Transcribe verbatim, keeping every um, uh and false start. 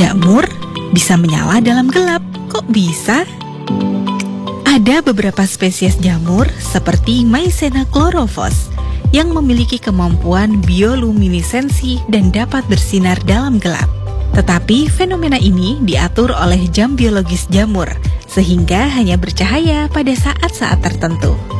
Jamur bisa menyala dalam gelap. Kok bisa? Ada beberapa spesies jamur seperti Mycena chlorophyllus yang memiliki kemampuan bioluminesensi dan dapat bersinar dalam gelap. Tetapi fenomena ini diatur oleh jam biologis jamur, sehingga hanya bercahaya pada saat-saat tertentu.